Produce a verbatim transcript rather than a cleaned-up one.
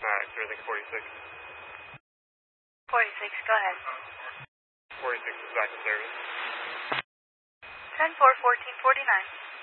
Alright, so I think forty-six. forty-six, go ahead. forty-six is back in service. ten four, fourteen forty-nine.